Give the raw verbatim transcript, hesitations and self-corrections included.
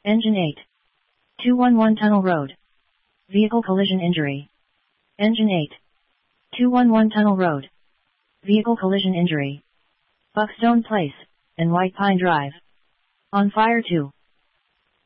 Engine eight. two one one Tunnel Road. Vehicle collision injury. Engine eight. two one one Tunnel Road. Vehicle collision injury. Buckstone Place, and White Pine Drive. On fire two.